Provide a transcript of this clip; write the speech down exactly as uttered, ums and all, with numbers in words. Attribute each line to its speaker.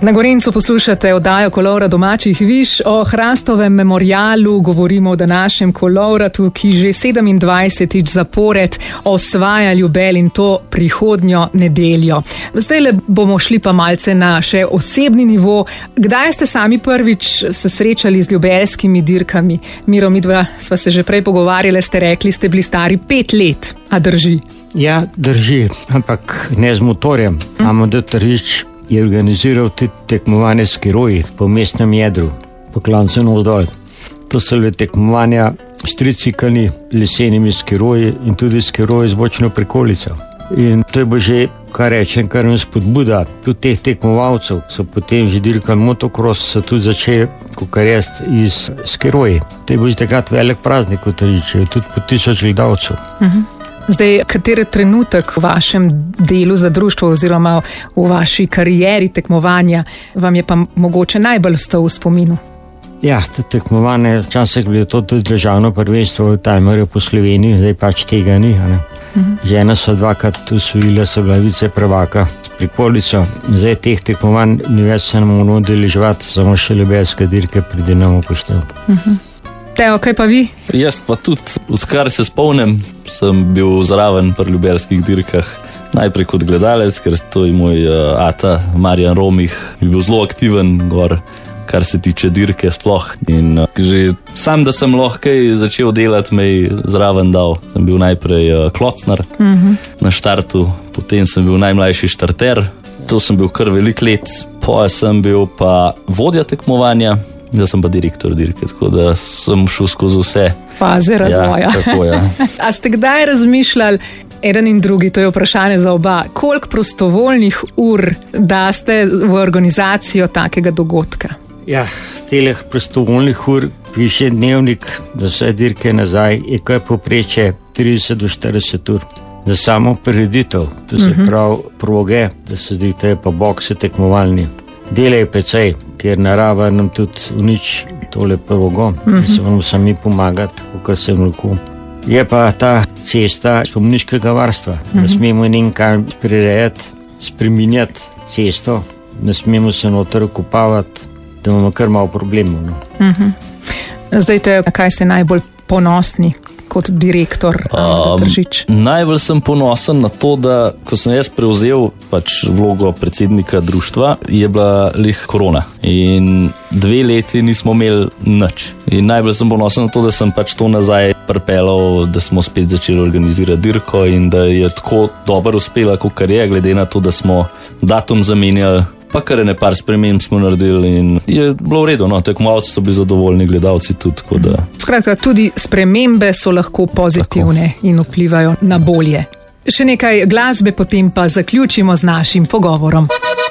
Speaker 1: Na Gorencu poslušate oddajo Kolovra domačih viš. O Hrastovem memorialu govorimo v današnjem Kolovratu, ki že sedemindvajsetič zapored osvaja Ljubelj, in to prihodnjo nedeljo. Zdaj le bomo šli pa malce na še osebni nivo. Kdaj ste sami prvič se srečali z ljubelskimi dirkami? Miro, midva sva se že prej pogovarjali, ste rekli, ste bili stari pet let. A drži?
Speaker 2: Ja, drži, ampak ne z motorjem. Hm? Amadej Tržič je organiziral tudi tekmovanje s skiroji po mestnem jedru, po Klancu navzdol. To so bile tekmovanja s triciklni lesenimi skiroji in tudi skiroji z bočno prikolico. In to je bo že, kar rečem, kar mi spodbuda. Tudi teh tekmovalcev so potem že dirkali motocross, so tudi začeli kukarjest iz skiroji. To je bo že takrat velik praznik v Tržiču, tudi po tisoč gledalcev.
Speaker 1: Uh-huh. Zdaj, kateri trenutek v vašem delu za društvo oziroma v vaši karieri tekmovanja vam je pa mogoče najbolj ostal v spominu?
Speaker 2: Ja, to tekmovanje, včasih bilo to tudi državno prvenstvo v timerju po Sloveniji, zdaj pač tega ni. Uh-huh. Žena so dvakrat usvojila, so bila vice prvaka s prikolico. Zdaj teh tekmovanj ni več se nam moramo udeleževati, samo še ljubelske dirke pride nam upoštev.
Speaker 1: Uh-huh. Teo, kaj pa vi?
Speaker 3: Jaz pa tudi, odkar se spomnim, sem bil zraven pri ljubelskih dirkah. Najprej kot gledalec, ker to je moj uh, ata, Marjan Romih, je bil zelo aktiven gor, kar se tiče dirke sploh. In uh, že sam, da sem lahko začel delati, me je zraven dal. Sem bil najprej uh, klocnar uh-huh. na štartu, potem sem bil najmlajši štarter, to sem bil kar velik let, pa sem bil pa vodja tekmovanja, da sem pa direktor dirke, tako da sem šel skozi vse
Speaker 1: faze razvoja.
Speaker 3: Ja, tako, ja.
Speaker 1: A ste kdaj razmišljali, eden in drugi, to je vprašanje za oba, koliko prostovoljnih ur daste v organizacijo takega dogodka?
Speaker 2: Ja, teleh prostovoljnih ur piše dnevnik, da vse dirke nazaj je kaj popreče trideset do štirideset ur. Za samo prireditev, to se uh-huh. pravi proge, da se zdi, da je pa bokse tekmovalni. Dele je precej, ker narava nam tudi unič tole progo, uh-huh. da se moramo sami pomagati, kar se vnuku. Je pa ta cesta spomeniškega varstva, uh-huh. da smemo nekaj prirejati, spreminjati cesto, da smemo se noter okupavati, da imamo kar malo problemov. No.
Speaker 1: Uh-huh. Zdaj te, kaj ste najbolj ponosni kot direktor um, Tržič?
Speaker 3: Najbolj sem ponosen na to, da ko sem jaz prevzel pač vlogo predsednika društva, je bila lih korona in dve leti nismo imeli nič. In najbolj sem ponosen na to, da sem pač to nazaj pripeljal, da smo spet začeli organizirati dirko in da je tako dobro uspela, kakor je, glede na to, da smo datum zamenjali, pa kar ne par sprememb smo naredili in je bilo v redu, no, tekmovalci so bili zadovoljni, gledalci tudi, tako da.
Speaker 1: Skratka, tudi spremembe so lahko pozitivne tako. In vplivajo na bolje. Še nekaj glasbe, potem pa zaključimo z našim pogovorom.